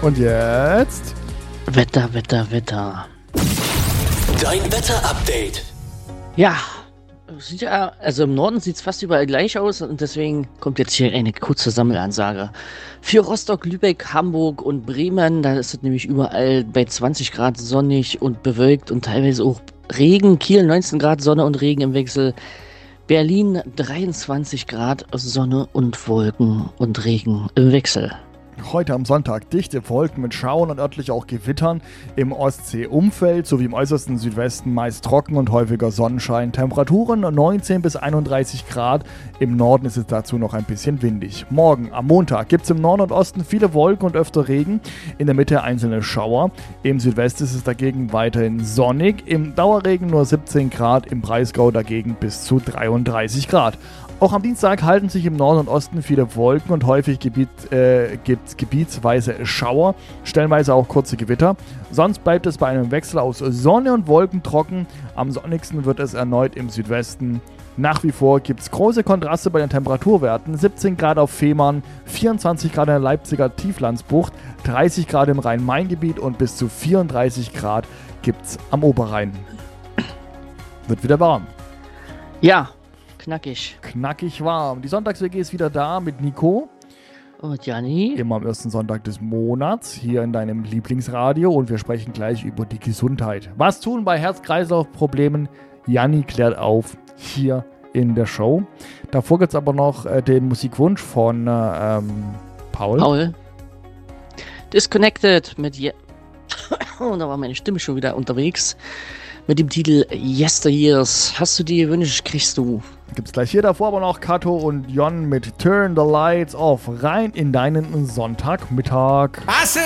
Und jetzt? Wetter. Dein Wetter-Update. Ja, also im Norden sieht es fast überall gleich aus und deswegen kommt jetzt hier eine kurze Sammelansage. Für Rostock, Lübeck, Hamburg und Bremen, da ist es nämlich überall bei 20 Grad sonnig und bewölkt und teilweise auch Regen. Kiel 19 Grad Sonne und Regen im Wechsel. Berlin 23 Grad Sonne und Wolken und Regen im Wechsel. Heute am Sonntag dichte Wolken mit Schauern und örtlich auch Gewittern im Ostsee-Umfeld sowie im äußersten Südwesten meist trocken und häufiger Sonnenschein. Temperaturen 19 bis 31 Grad. Im Norden ist es dazu noch ein bisschen windig. Morgen am Montag gibt es im Norden und Osten viele Wolken und öfter Regen. In der Mitte einzelne Schauer. Im Südwesten ist es dagegen weiterhin sonnig. Im Dauerregen nur 17 Grad. Im Breisgau dagegen bis zu 33 Grad. Auch am Dienstag halten sich im Norden und Osten viele Wolken und häufig gibt es gebietsweise Schauer, stellenweise auch kurze Gewitter. Sonst bleibt es bei einem Wechsel aus Sonne und Wolken trocken. Am sonnigsten wird es erneut im Südwesten. Nach wie vor gibt es große Kontraste bei den Temperaturwerten. 17 Grad auf Fehmarn, 24 Grad in der Leipziger Tieflandsbucht, 30 Grad im Rhein-Main-Gebiet und bis zu 34 Grad gibt es am Oberrhein. Wird wieder warm. Ja, knackig. Knackig warm. Die Sonntags-WG ist wieder da mit Nico. Und Janni. Immer am ersten Sonntag des Monats hier in deinem Lieblingsradio und wir sprechen gleich über die Gesundheit. Was tun bei Herz-Kreislauf-Problemen? Janni klärt auf hier in der Show. Davor gibt es aber noch den Musikwunsch von Paul. Disconnected mit Oh, da war meine Stimme schon wieder unterwegs. Mit dem Titel Yesteryears. Hast du die Wünsche, kriegst du. Gibt's gleich hier davor aber noch Kato und Jon mit Turn the Lights Off. Rein in deinen Sonntagmittag.